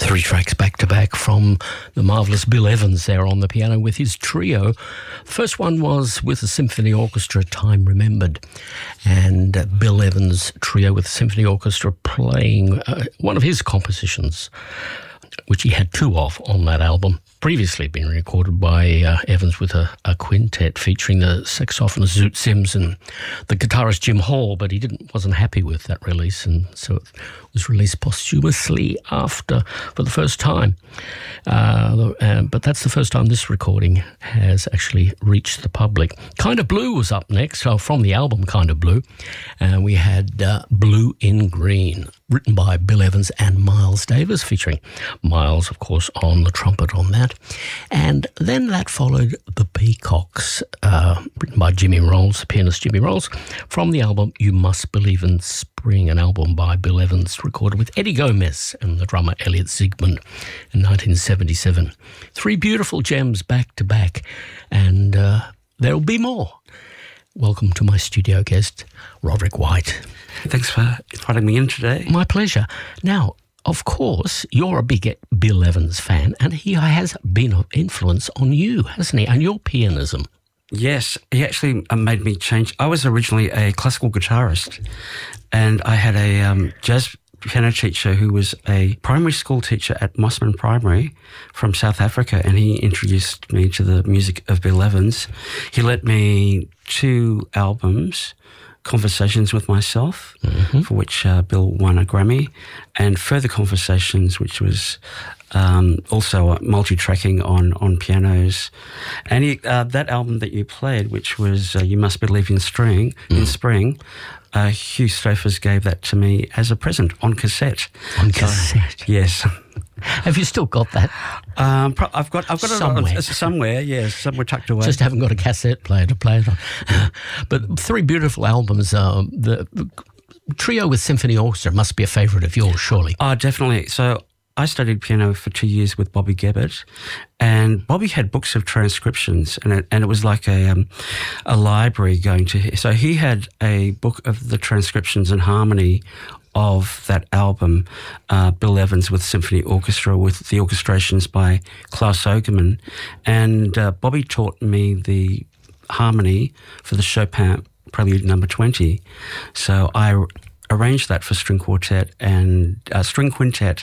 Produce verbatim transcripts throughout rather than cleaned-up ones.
Three tracks back-to-back from the marvellous Bill Evans there on the piano with his trio. The first one was with the Symphony Orchestra, Time Remembered, and uh, Bill Evans' trio with the Symphony Orchestra playing uh, one of his compositions, which he had two of on that album, previously been recorded by uh, Evans with a, a quintet featuring the saxophonist Zoot Sims and the guitarist Jim Hall, but he didn't wasn't happy with that release, and so it was released posthumously after for the first time. Uh, uh, but that's the first time this recording has actually reached the public. Kind of Blue was up next, so from the album Kind of Blue, and we had uh, Blue in Green, written by Bill Evans and Miles Davis, featuring Miles, of course, on the trumpet on that. And then that followed The Peacocks, uh, written by Jimmy Rolls, the pianist Jimmy Rolls, from the album You Must Believe in Spring, an album by Bill Evans, recorded with Eddie Gomez and the drummer Elliot Ziegman in nineteen seventy-seven. Three beautiful gems back to back, and uh, there'll be more. Welcome to my studio guest, Roderick White. Thanks for inviting me in today. My pleasure. Now, of course, you're a big Bill Evans fan, and he has been of influence on you, hasn't he, and your pianism? Yes, he actually made me change. I was originally a classical guitarist, and I had a um, jazz piano teacher who was a primary school teacher at Mossman Primary from South Africa, and he introduced me to the music of Bill Evans. He lent me two albums, Conversations with Myself, mm-hmm. for which uh, Bill won a Grammy, and Further Conversations, which was um, also uh, multi-tracking on, on pianos. And he, uh, that album that you played, which was uh, You Must Believe in Spring, mm. in Spring, uh, Hugh Stofers gave that to me as a present on cassette. On cassette? Uh, yes. Have you still got that? Um, pro- I've got, I've got somewhere. it somewhere. Yes, somewhere tucked away. Just haven't got a cassette player to play it on. But three beautiful albums. Um, the, the trio with Symphony Orchestra must be a favourite of yours, surely. Oh, definitely. So I studied piano for two years with Bobby Gebbert, and Bobby had books of transcriptions, and it, and it was like a um, a library going to. So he had a book of the transcriptions and harmony of that album, uh, Bill Evans with Symphony Orchestra, with the orchestrations by Klaus Ogerman. And uh, Bobby taught me the harmony for the Chopin Prelude number twenty. So I r- arranged that for string quartet and uh, string quintet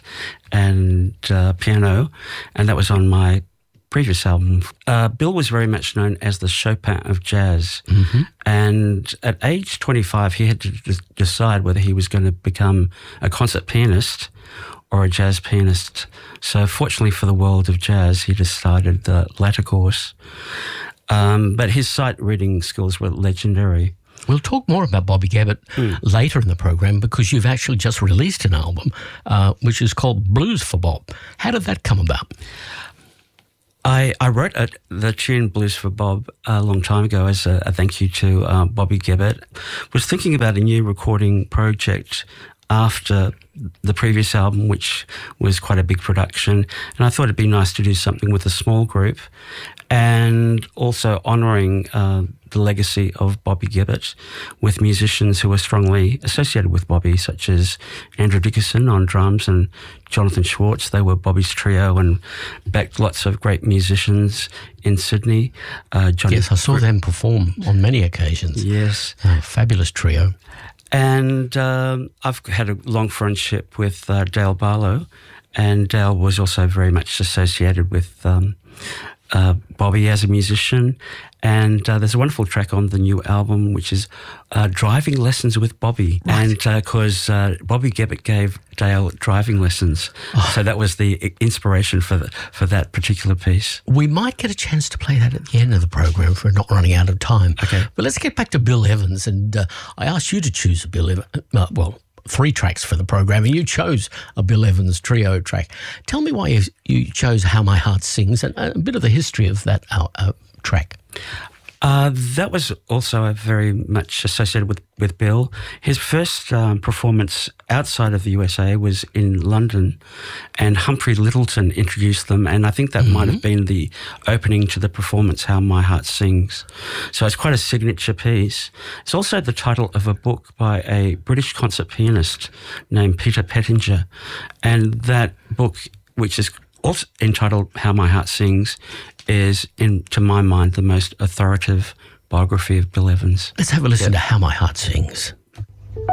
and uh, piano, and that was on my previous album. Uh, Bill was very much known as the Chopin of jazz. Mm-hmm. And at age twenty-five, he had to d- decide whether he was going to become a concert pianist or a jazz pianist. So fortunately for the world of jazz, he decided the latter course. Um, but his sight reading skills were legendary. We'll talk more about Bobby Gebbert mm. later in the program, because you've actually just released an album uh, which is called Blues for Bob. How did that come about? I, I wrote a, the tune Blues for Bob a long time ago as a, a thank you to uh, Bobby Gebbert. Was thinking about a new recording project after the previous album, which was quite a big production, and I thought it'd be nice to do something with a small group, and also honouring uh, the legacy of Bobby Gebbert with musicians who were strongly associated with Bobby, such as Andrew Dickerson on drums and Jonathan Schwartz. They were Bobby's trio and backed lots of great musicians in Sydney. Uh, Johnny yes, I saw them perform on many occasions. Yes. Oh, fabulous trio. And um, I've had a long friendship with uh, Dale Barlow, and Dale was also very much associated with um, uh, Bobby as a musician. And uh, there's a wonderful track on the new album, which is uh, Driving Lessons with Bobby. Right. And because uh, uh, Bobby Gebbert gave Dale driving lessons. Oh. So that was the inspiration for the, for that particular piece. We might get a chance to play that at the end of the program if we're not running out of time. Okay. But let's get back to Bill Evans. And uh, I asked you to choose a Bill Evans, uh, well, three tracks for the program, and you chose a Bill Evans trio track. Tell me why you, you chose How My Heart Sings and a bit of the history of that uh, uh, track. Uh, that was also very much associated with, with Bill. His first um, performance outside of the U S A was in London, and Humphrey Lyttelton introduced them, and I think that mm-hmm. might have been the opening to the performance, How My Heart Sings. So it's quite a signature piece. It's also the title of a book by a British concert pianist named Peter Pettinger, and that book which is also entitled How My Heart Sings, is, in to my mind, the most authoritative biography of Bill Evans. Let's have a listen yeah. to How My Heart Sings.